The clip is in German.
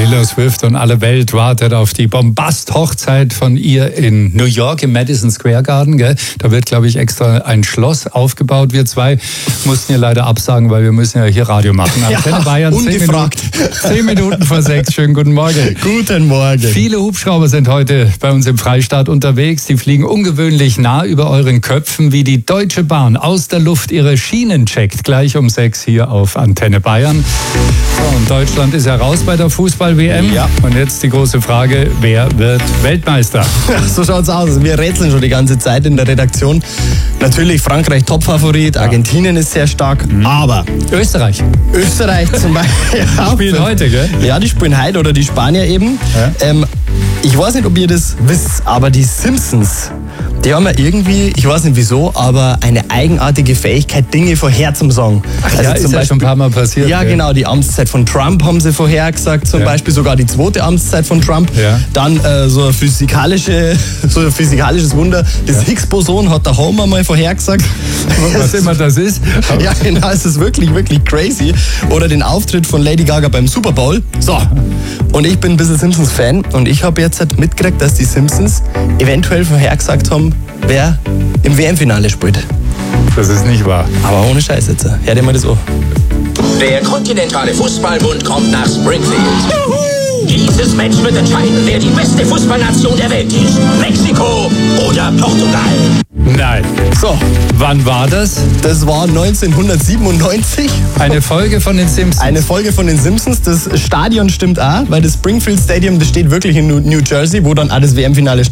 Taylor Swift und alle Welt wartet auf die Bombast-Hochzeit von ihr in New York im Madison Square Garden. Gell? Da wird, glaube ich, extra ein Schloss aufgebaut. Wir zwei mussten ja leider absagen, weil wir müssen ja hier Radio machen. Antenne Bayern, ungefragt. 10 Minuten vor 6. Schönen guten Morgen. Guten Morgen. Viele Hubschrauber sind heute bei uns im Freistaat unterwegs. Die fliegen ungewöhnlich nah über euren Köpfen, wie die Deutsche Bahn aus der Luft ihre Schienen checkt. Gleich um 6 hier auf Antenne Bayern. So, und Deutschland ist ja raus bei der Fußball-WM. Ja. Und jetzt die große Frage, wer wird Weltmeister? So schaut's aus. Wir rätseln schon die ganze Zeit in der Redaktion. Natürlich Frankreich Topfavorit, Argentinien ist sehr stark, aber Österreich. Österreich zum Beispiel. Die spielen heute, gell? Ja, die spielen heute oder die Spanier eben. Ja. Ich weiß nicht, ob ihr das wisst, aber die Simpsons, die haben ja irgendwie, ich weiß nicht wieso, aber eine eigenartige Fähigkeit, Dinge vorherzusagen. Ja, ist ja schon ein paar Mal passiert. Ja, genau, die Amtszeit von Trump haben sie vorhergesagt, zum Beispiel sogar die zweite Amtszeit von Trump. Ja. Dann so ein physikalisches Wunder, das Higgs-Boson hat der Homer mal vorhergesagt. Was immer das ist. Ja, genau, es ist wirklich, wirklich crazy. Oder den Auftritt von Lady Gaga beim Super Bowl. So, und ich bin ein bisschen Simpsons-Fan und ich habe jetzt halt mitgekriegt, dass die Simpsons eventuell vorhergesagt haben, wer im WM-Finale spielt. Das ist nicht wahr. Aber ohne Scheiß jetzt. Hör dir mal das an. Der Kontinentale Fußballbund kommt nach Springfield. Dieses Match wird entscheiden, wer die beste Fußballnation der Welt ist. Mexiko oder Portugal. Nein. So, Wann war das? das war 1997. Eine Folge von den Simpsons. Eine Folge von den Simpsons. Das Stadion stimmt auch, weil das Springfield Stadium, das steht wirklich in New Jersey, wo dann auch das WM-Finale